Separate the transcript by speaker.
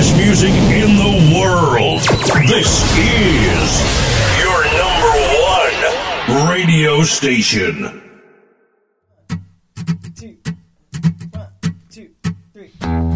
Speaker 1: best music in the world. This is your number one radio station.